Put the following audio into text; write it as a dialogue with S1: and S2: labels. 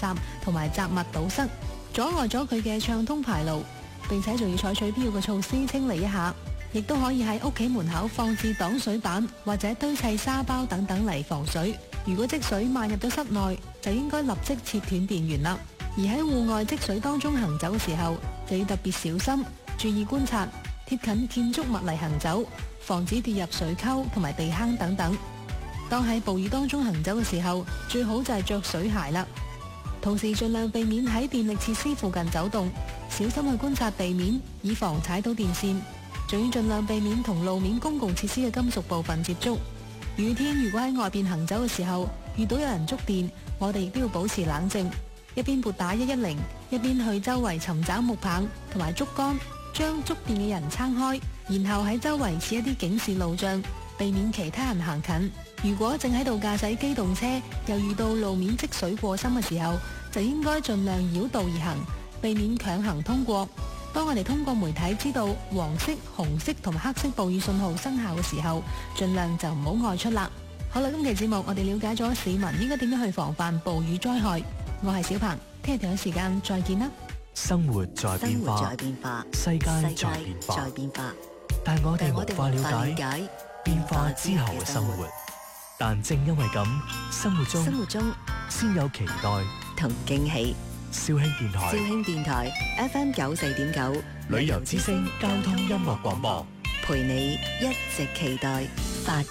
S1: 圾同埋雜物堵塞，阻礙咗佢嘅暢通排路，並且仲要採取必要嘅措施清理一下。亦都可以喺屋企門口放置擋水板或者堆砌沙包等等嚟防水。如果積水漫入咗室內，就應該立即切斷電源啦。而喺戶外積水當中行走嘅時候，就要特別小心，注意觀察，貼近建築物嚟行走，防止跌入水溝同埋地坑等等。當喺暴雨當中行走嘅時候，最好就係着水鞋啦。同時盡量避免喺電力設施附近走動，小心去觀察地面，以防踩到電線。仲要盡量避免同路面公共設施嘅金屬部分接觸。雨天如果喺外邊行走嘅時候遇到有人觸電，我哋亦都要保持冷靜，一邊撥打110，一邊去周圍尋找木棒同埋竹竿，將觸電嘅人撐開，然後喺周圍設一啲警示路障，避免其他人行近。如果正喺度駕駛機動車，又遇到路面積水過深嘅時候，就應該盡量繞道而行，避免強行通過。當我哋通過媒體知道黃色、紅色同埋黑色暴雨信號生效嘅時候，盡量就唔好外出啦。好啦，今期節目我哋了解咗市民應該點樣去防範暴雨災害。我係小鵬，聽日同一時間再見啦。
S2: 生活在變化，世界在變化，但我哋無法了解變化之後嘅生活。但正因為咁，生活中先有期待
S3: 同驚喜。
S2: 肇慶電台
S3: FM 94.9
S2: 旅遊之聲交通音樂廣播，
S3: 陪你一直期待發